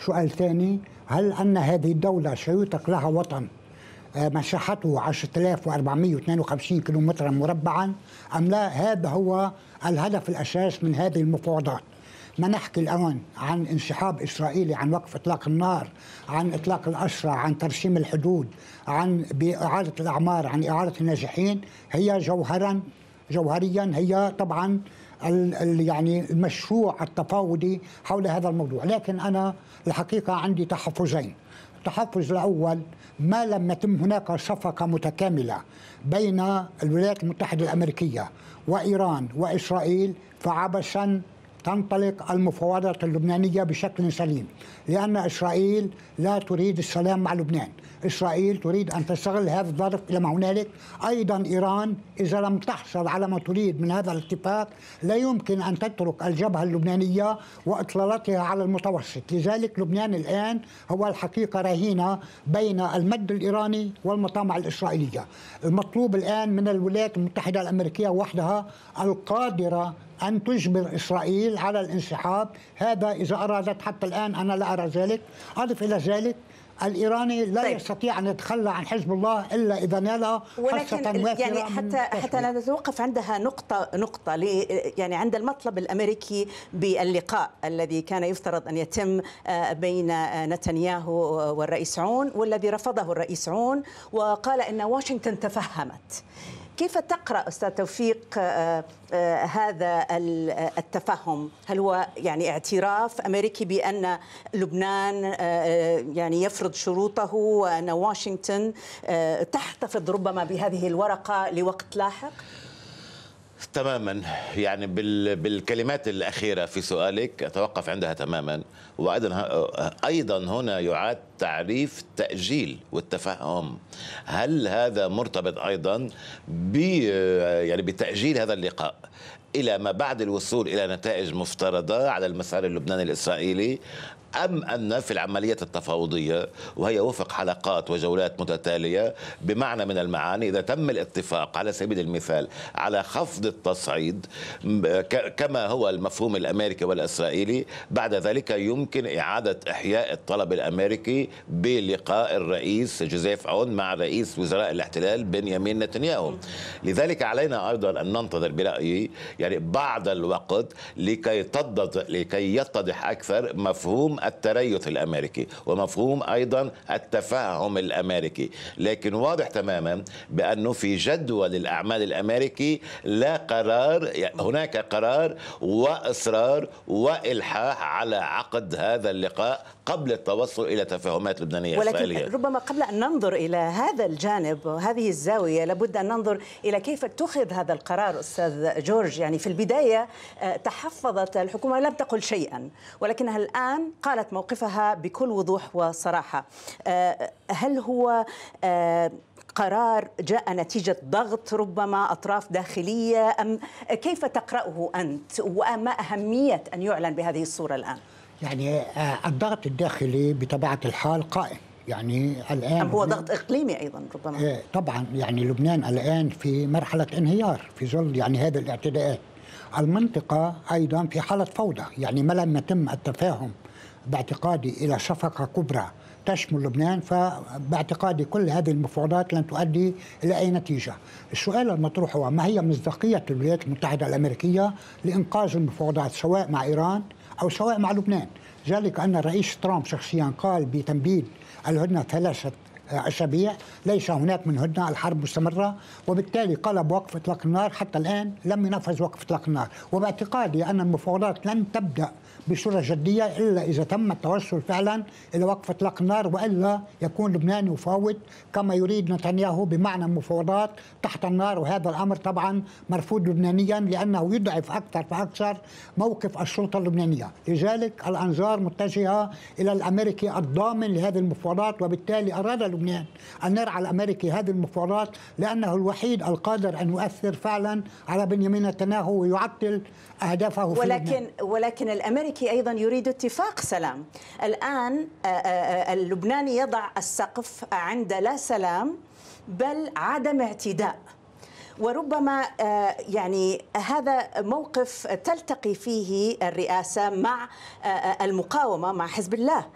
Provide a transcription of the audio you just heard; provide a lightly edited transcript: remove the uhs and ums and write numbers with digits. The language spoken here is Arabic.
سؤال ثاني، هل أن هذه الدولة سيترك لها وطن مساحته 10452 كيلومترا مربعا أم لا؟ هذا هو الهدف الأساس من هذه المفاوضات. ما نحكي الآن عن انسحاب إسرائيلي، عن وقف إطلاق النار، عن إطلاق الأسرى، عن ترسيم الحدود، عن بإعادة الأعمار، عن إعادة النازحين، هي جوهريا هي طبعا يعني المشروع التفاوضي حول هذا الموضوع. لكن أنا الحقيقة عندي تحفظين. التحفظ الأول، ما لم يتم هناك صفقة متكاملة بين الولايات المتحدة الأمريكية وإيران وإسرائيل فعبثا تنطلق المفاوضات اللبنانية بشكل سليم، لأن إسرائيل لا تريد السلام مع لبنان. إسرائيل تريد أن تستغل هذا الظرف إلى ما هنالك. أيضا إيران إذا لم تحصل على ما تريد من هذا الاتفاق لا يمكن أن تترك الجبهة اللبنانية وإطلالتها على المتوسط. لذلك لبنان الآن هو الحقيقة رهينة بين المد الإيراني والمطامع الإسرائيلية. المطلوب الآن من الولايات المتحدة الأمريكية وحدها القادرة أن تجبر إسرائيل على الانسحاب، هذا إذا أرادت. حتى الآن أنا لا أرى ذلك. أضف إلى ذلك الإيراني لا يستطيع أن يتخلى عن حزب الله إلا إذا نال حصة وافرة. يعني حتى نتوقف عندها نقطة يعني عند المطلب الأمريكي باللقاء الذي كان يفترض أن يتم بين نتنياهو والرئيس عون، والذي رفضه الرئيس عون وقال إن واشنطن تفهمت. كيف تقرأ أستاذ توفيق هذا التفهم؟ هل هو يعني اعتراف أمريكي بأن لبنان يعني يفرض شروطه وأن واشنطن تحتفظ ربما بهذه الورقة لوقت لاحق؟ تماما، يعني بالكلمات الأخيرة في سؤالك أتوقف عندها تماما. وأيضا هنا يعاد تعريف تأجيل والتفهم. هل هذا مرتبط أيضا يعني بتأجيل هذا اللقاء إلى ما بعد الوصول إلى نتائج مفترضة على المسار اللبناني الإسرائيلي، أم أن في العملية التفاوضية وهي وفق حلقات وجولات متتالية بمعنى من المعاني إذا تم الاتفاق على سبيل المثال على خفض التصعيد كما هو المفهوم الأمريكي والإسرائيلي، بعد ذلك يمكن إعادة إحياء الطلب الأمريكي بلقاء الرئيس جوزيف عون مع رئيس وزراء الاحتلال بنيامين نتنياهو. لذلك علينا أيضا أن ننتظر برأيي يعني بعض الوقت لكي يتضح أكثر مفهوم التريث الأمريكي ومفهوم أيضا التفاهم الأمريكي. لكن واضح تماما بأنه في جدول الأعمال الأمريكي لا قرار، هناك قرار وإصرار وإلحاح على عقد هذا اللقاء قبل التوصل إلى تفاهمات لبنانية إسرائيلية. ولكن ربما قبل أن ننظر إلى هذا الجانب وهذه الزاوية لابد أن ننظر إلى كيف اتخذ هذا القرار. أستاذ جورج، يعني في البداية تحفظت الحكومة، لم تقل شيئا، ولكنها الآن قالت موقفها بكل وضوح وصراحة. هل هو قرار جاء نتيجة ضغط ربما أطراف داخلية، أم كيف تقرأه أنت؟ وما أهمية أن يعلن بهذه الصورة الآن؟ يعني الضغط الداخلي بطبيعة الحال قائم. يعني الآن أم هو ضغط إقليمي أيضا ربما؟ طبعا، يعني لبنان الآن في مرحلة انهيار في ظل يعني هذه الاعتداءات. المنطقة أيضا في حالة فوضى. يعني ما لم يتم التفاهم باعتقادي إلى صفقة كبرى تشمل لبنان، فباعتقادي كل هذه المفاوضات لن تؤدي إلى أي نتيجة. السؤال المطروح هو ما هي مصداقية الولايات المتحدة الأمريكية لإنقاذ المفاوضات سواء مع إيران أو سواء مع لبنان؟ ذلك أن الرئيس ترامب شخصيا قال بتمديد الهدنة 3 أسابيع، ليس هناك من هدنة، الحرب مستمرة، وبالتالي قال بوقف إطلاق النار. حتى الآن لم ينفذ وقف إطلاق النار. وباعتقادي أن المفاوضات لن تبدأ بصورة جدية إلا إذا تم التوصل فعلا إلى وقف إطلاق النار، وإلا يكون لبنان يفاوض كما يريد نتنياهو بمعنى مفاوضات تحت النار. وهذا الأمر طبعا مرفوض لبنانيا لأنه يضعف أكثر فأكثر موقف السلطة اللبنانية. لذلك الأنظار متجهة إلى الأمريكي الضامن لهذه المفاوضات، وبالتالي أراد لبنان أن يرعى الأمريكي هذه المفاوضات لأنه الوحيد القادر أن يؤثر فعلا على بنيامين نتنياهو ويعطل أهدافه في لبنان. ولكن الأمريكي أيضا يريد اتفاق سلام. الآن اللبناني يضع السقف عند لا سلام بل عدم اعتداء، وربما يعني هذا موقف تلتقي فيه الرئاسة مع المقاومة مع حزب الله.